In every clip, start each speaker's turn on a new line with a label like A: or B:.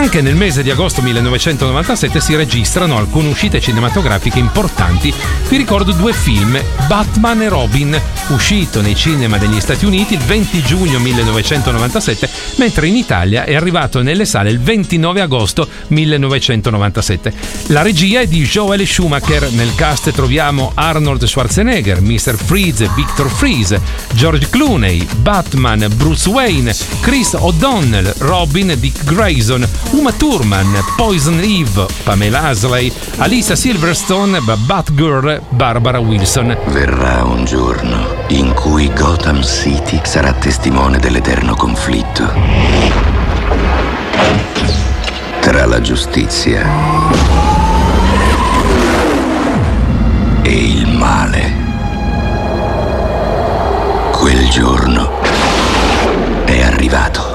A: Anche nel mese di agosto 1997 si registrano alcune uscite cinematografiche importanti. Vi ricordo due film: Batman e Robin, uscito nei cinema degli Stati Uniti il 20 giugno 1997, mentre in Italia è arrivato nelle sale il 29 agosto 1997. La regia è di Joel Schumacher. Nel cast troviamo Arnold Schwarzenegger, Mr. Freeze, Victor Freeze, George Clooney, Batman, Bruce Wayne, Chris O'Donnell, Robin, Dick Grayson, Uma Thurman, Poison Ivy, Pamela Asley, Alicia Silverstone, Batgirl, Barbara Wilson.
B: Verrà un giorno in cui Gotham City sarà testimone dell'eterno conflitto tra la giustizia e il male. Quel giorno è arrivato.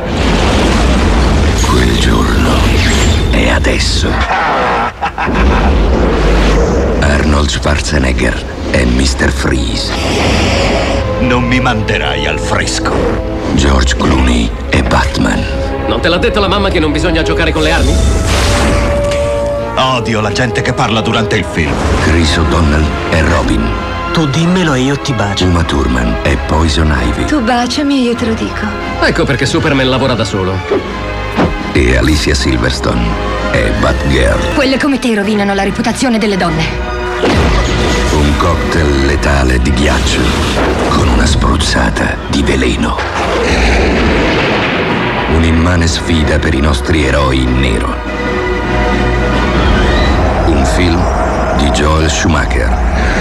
B: Quel giorno è adesso. Arnold Schwarzenegger è Mr. Freeze.
C: Non mi manderai al fresco.
B: George Clooney è Batman.
D: Non te l'ha detto la mamma che non bisogna giocare con le armi?
C: Odio la gente che parla durante il film.
B: Chris O'Donnell è Robin.
E: Tu dimmelo e io ti bacio.
B: Uma Thurman è Poison Ivy.
F: Tu baciami e io te lo dico.
D: Ecco perché Superman lavora da solo.
B: E Alicia Silverstone è Batgirl.
F: Quelle come te rovinano la reputazione delle donne.
B: Un cocktail letale di ghiaccio con una spruzzata di veleno. Un'immane sfida per i nostri eroi in nero. Un film di Joel Schumacher.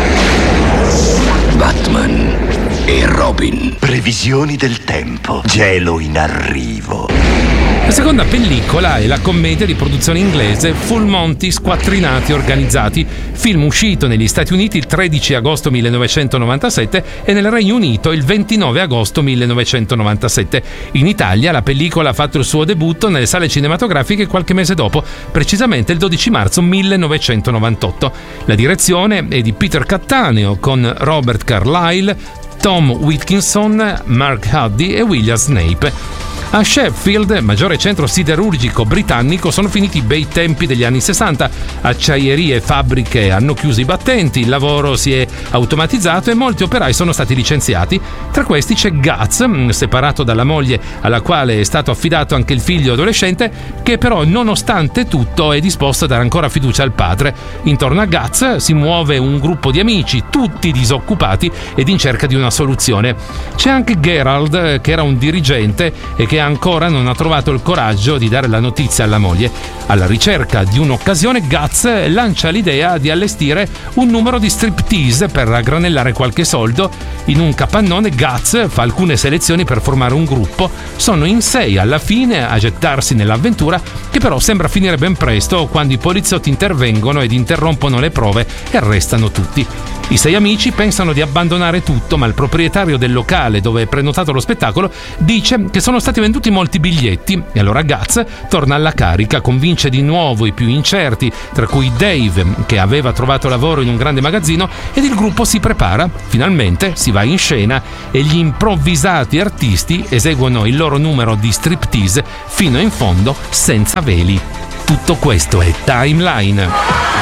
B: Batman e Robin.
C: Previsioni del tempo. Gelo in arrivo.
A: La seconda pellicola è la commedia di produzione inglese Full Monty Squattrinati Organizzati, film uscito negli Stati Uniti il 13 agosto 1997 e nel Regno Unito il 29 agosto 1997. In Italia la pellicola ha fatto il suo debutto nelle sale cinematografiche qualche mese dopo, precisamente il 12 marzo 1998. La direzione è di Peter Cattaneo con Robert Carlyle, Tom Wilkinson, Mark Huddy e William Snape. A Sheffield, maggiore centro siderurgico britannico, sono finiti i bei tempi degli anni 60. Acciaierie e fabbriche hanno chiuso i battenti, il lavoro si è automatizzato e molti operai sono stati licenziati. Tra questi c'è Guts, separato dalla moglie alla quale è stato affidato anche il figlio adolescente, che però nonostante tutto è disposto a dare ancora fiducia al padre. Intorno a Guts si muove un gruppo di amici, tutti disoccupati ed in cerca di una soluzione. C'è anche Gerald, che era un dirigente e che ancora non ha trovato il coraggio di dare la notizia alla moglie. Alla ricerca di un'occasione, Guts lancia l'idea di allestire un numero di striptease per raggranellare qualche soldo. In un capannone Guts fa alcune selezioni per formare un gruppo. Sono in 6 alla fine a gettarsi nell'avventura, che però sembra finire ben presto quando i poliziotti intervengono ed interrompono le prove e arrestano tutti. I 6 amici pensano di abbandonare tutto, ma il proprietario del locale dove è prenotato lo spettacolo dice che sono stati venduti molti biglietti e allora Guts torna alla carica, convince di nuovo i più incerti, tra cui Dave, che aveva trovato lavoro in un grande magazzino, ed il gruppo si prepara. Finalmente si va in scena e gli improvvisati artisti eseguono il loro numero di striptease fino in fondo senza veli. Tutto questo è Timeline.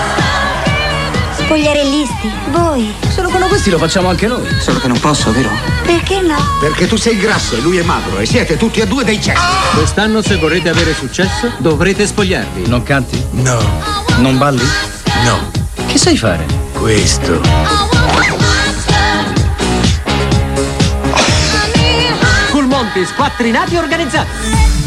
F: Spogliarellisti, voi.
E: Solo con questi lo facciamo anche noi. Solo che non posso, vero?
F: Perché no?
G: Perché tu sei grasso e lui è magro e siete tutti e due dei cessi.
H: Quest'anno, se vorrete avere successo, dovrete spogliarvi.
E: Non canti?
G: No,
E: Non balli?
G: no,
E: Che sai fare?
G: questo.
H: Full Monty Squattrinati Organizzati.